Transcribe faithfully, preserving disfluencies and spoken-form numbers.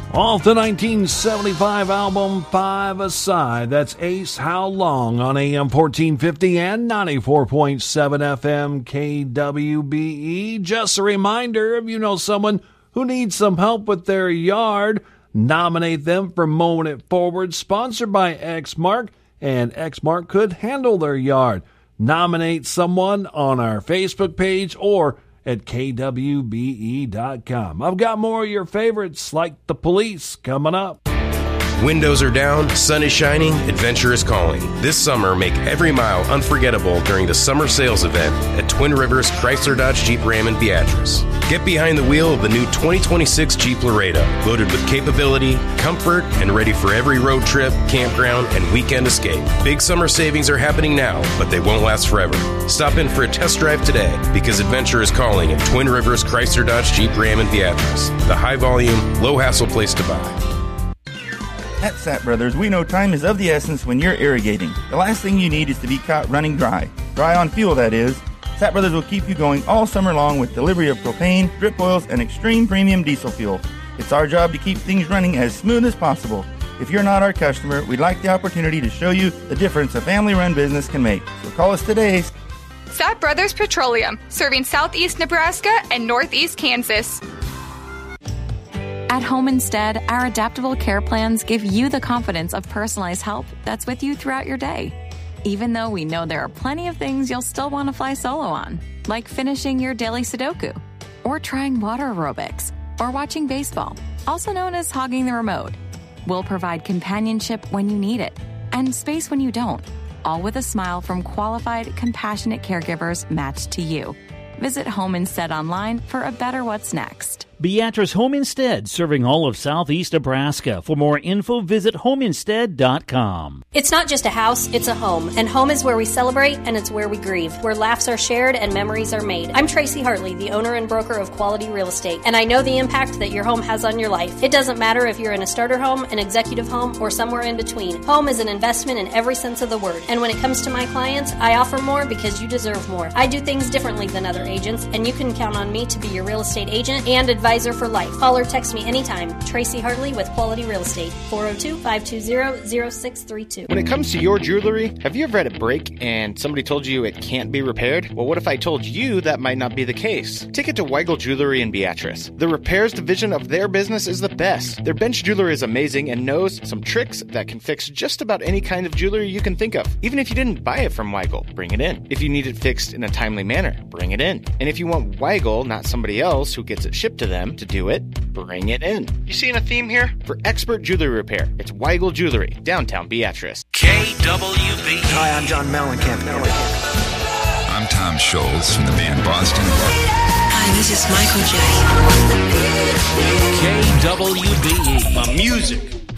Off the nineteen seventy-five album Five Aside, that's Ace How Long on A M fourteen fifty and ninety-four point seven F M K W B E. Just a reminder, if you know someone who needs some help with their yard, nominate them for Mowing It Forward, sponsored by Exmark, and Exmark could handle their yard. Nominate someone on our Facebook page or at K W B E dot com. I've got more of your favorites like The Police coming up. Windows are down, sun is shining, adventure is calling. This summer, make every mile unforgettable during the summer sales event at Twin Rivers Chrysler Dodge Jeep Ram in Beatrice. Get behind the wheel of the new twenty twenty-six Jeep Laredo, loaded with capability, comfort, and ready for every road trip, campground, and weekend escape. Big summer savings are happening now, but they won't last forever. Stop in for a test drive today, because adventure is calling at Twin Rivers Chrysler Dodge Jeep Ram in Beatrice. The high-volume, low-hassle place to buy. At Sapp Brothers, we know time is of the essence when you're irrigating. The last thing you need is to be caught running dry. Dry on fuel, that is. Sapp Brothers will keep you going all summer long with delivery of propane, drip oils, and extreme premium diesel fuel. It's our job to keep things running as smooth as possible. If you're not our customer, we'd like the opportunity to show you the difference a family-run business can make. So call us today. Sapp Brothers Petroleum, serving southeast Nebraska and northeast Kansas. At Home Instead, our adaptable care plans give you the confidence of personalized help that's with you throughout your day. Even though we know there are plenty of things you'll still want to fly solo on, like finishing your daily Sudoku, or trying water aerobics, or watching baseball, also known as hogging the remote. We'll provide companionship when you need it, and space when you don't, all with a smile from qualified, compassionate caregivers matched to you. Visit Home Instead online for a better what's next. Beatrice Home Instead, serving all of southeast Nebraska. For more info, visit home instead dot com. It's not just a house, it's a home. And home is where we celebrate and it's where we grieve, where laughs are shared and memories are made. I'm Tracy Hartley, the owner and broker of Quality Real Estate, and I know the impact that your home has on your life. It doesn't matter if you're in a starter home, an executive home, or somewhere in between. Home is an investment in every sense of the word. And when it comes to my clients, I offer more because you deserve more. I do things differently than other agents, and you can count on me to be your real estate agent and advisor for life. Call or text me anytime. Tracy Hartley with Quality Real Estate, four oh two, five two zero, zero six three two. When it comes to your jewelry, have you ever had a break and somebody told you it can't be repaired? Well, what if I told you that might not be the case? Take it to Weigel Jewelry in Beatrice. The repairs division of their business is the best. Their bench jewelry is amazing and knows some tricks that can fix just about any kind of jewelry you can think of. Even if you didn't buy it from Weigel, bring it in. If you need it fixed in a timely manner, bring it in. And if you want Weigel, not somebody else who gets it shipped to them, to do it, bring it in. You seeing a theme here? For expert jewelry repair, it's Weigel Jewelry, downtown Beatrice. K W B E. Hi, I'm John Mellencamp. I'm Tom Scholz from the band Boston. Hi, this is Michael J. K W B E. My music